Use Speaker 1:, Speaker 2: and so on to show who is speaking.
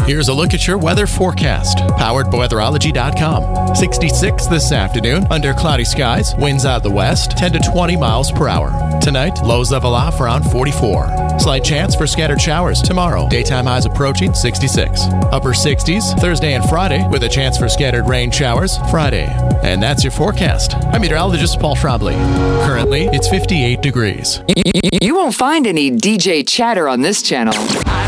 Speaker 1: Here's a look at your weather forecast, powered by weatherology.com. 66 this afternoon, under cloudy skies, winds out the west, 10 to 20 miles per hour. Tonight, lows level off around 44. Slight chance for scattered showers tomorrow. Daytime highs approaching 66. Upper 60s Thursday and Friday, with a chance for scattered rain showers Friday. And that's your forecast. I'm meteorologist Paul Schraubly. Currently, it's 58 degrees.
Speaker 2: You won't find any DJ chatter on this channel.